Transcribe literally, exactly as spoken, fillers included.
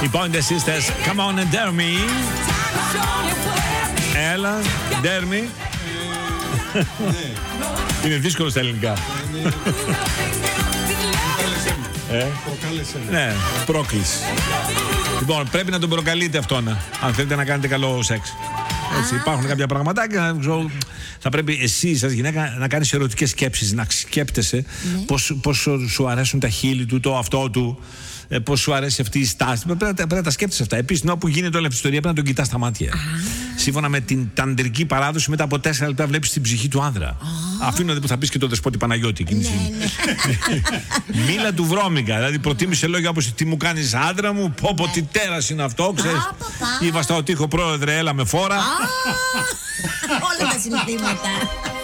Οι Pointer Sisters, come on and dare me. Έλα, dare me. Είναι δύσκολο στα ελληνικά. Ε? Ναι, πρόκληση. Λοιπόν, πρέπει να τον προκαλείτε αυτόν, αν θέλετε να κάνετε καλό σεξ. Έτσι, υπάρχουν κάποια πραγματάκια. Θα πρέπει εσύ, σαν γυναίκα, να κάνεις ερωτικές σκέψεις, να σκέπτεσαι πώς, πώς σου αρέσουν τα χείλη του, το αυτό του, πώς σου αρέσει αυτή η στάση. Πρέπει, πρέπει να τα σκέπτεσαι αυτά. Επίσης, όπου γίνεται όλη αυτή η ιστορία, πρέπει να τον κοιτάς στα μάτια. Σύμφωνα με την ταντρική παράδοση, μετά από τέσσερα λεπτά βλέπεις την ψυχή του άνδρα. Αφήνω που θα πεις και το Δεσπότη Παναγιώτη εκείνη τη στιγμή. Μίλα του βρώμικα. Δηλαδή, προτίμησε λόγια όπως τι μου κάνεις άντρα μου, πω πω τι τέρας είναι αυτό, ξέρεις. Ή βαστάω τείχο πρόεδρε, έλα με φόρα. Όλα τα συνθήματα.